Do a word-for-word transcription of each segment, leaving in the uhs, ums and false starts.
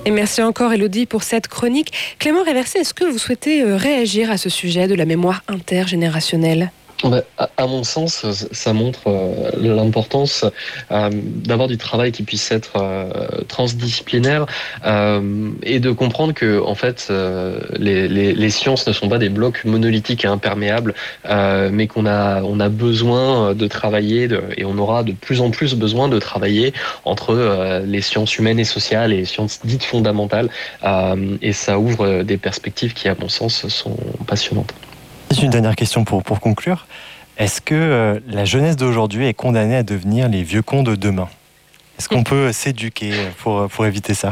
Et merci encore Élodie pour cette chronique. Clément Réversé, est-ce que vous souhaitez réagir à ce sujet de la mémoire intergénérationnelle ? À mon sens, ça montre l'importance d'avoir du travail qui puisse être transdisciplinaire et de comprendre que, en fait, les, les, les sciences ne sont pas des blocs monolithiques et imperméables, mais qu'on a, on a besoin de travailler de, et on aura de plus en plus besoin de travailler entre les sciences humaines et sociales et les sciences dites fondamentales. Et ça ouvre des perspectives qui, à mon sens, sont passionnantes. Une dernière question pour, pour conclure. Est-ce que euh, la jeunesse d'aujourd'hui est condamnée à devenir les vieux cons de demain ? Est-ce qu'on peut s'éduquer pour, pour éviter ça ?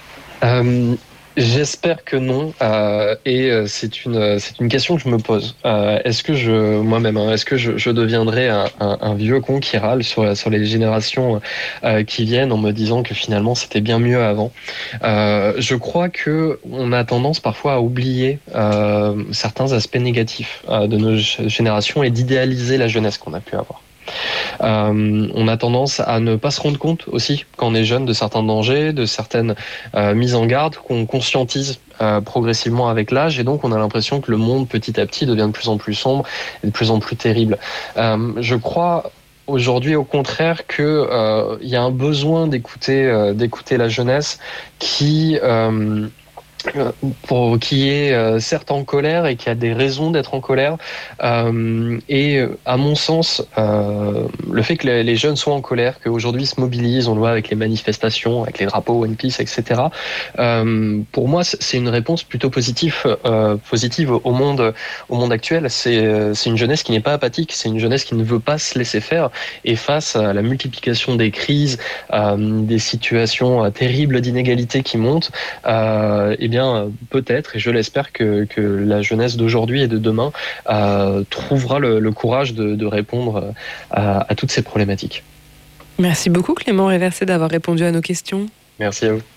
euh, J'espère que non, euh, et c'est une c'est une question que je me pose. Euh, est-ce que je moi-même, hein, est-ce que je, je deviendrai un, un, un vieux con qui râle sur sur les générations euh, qui viennent en me disant que finalement c'était bien mieux avant ? euh, Je crois que on a tendance parfois à oublier euh, certains aspects négatifs euh, de nos générations et d'idéaliser la jeunesse qu'on a pu avoir. Euh, on a tendance à ne pas se rendre compte aussi quand on est jeune de certains dangers, de certaines euh, mises en garde qu'on conscientise euh, progressivement avec l'âge, et donc on a l'impression que le monde petit à petit devient de plus en plus sombre et de plus en plus terrible. Euh, je crois aujourd'hui au contraire que euh, il y a un besoin d'écouter euh, d'écouter la jeunesse qui euh, pour qui est euh, certes en colère et qui a des raisons d'être en colère. Euh, et à mon sens, euh, le fait que les, les jeunes soient en colère, qu'aujourd'hui se mobilisent, on le voit avec les manifestations, avec les drapeaux One Piece, et cetera. Euh, pour moi, c'est une réponse plutôt positive, euh, positive au monde, au monde actuel. C'est, c'est une jeunesse qui n'est pas apathique, c'est une jeunesse qui ne veut pas se laisser faire. Et face à la multiplication des crises, euh, des situations euh, terribles d'inégalité qui montent, euh, et bien bien peut-être, et je l'espère, que, que la jeunesse d'aujourd'hui et de demain euh, trouvera le, le courage de, de répondre à, à toutes ces problématiques. Merci beaucoup Clément Réversé d'avoir répondu à nos questions. Merci à vous.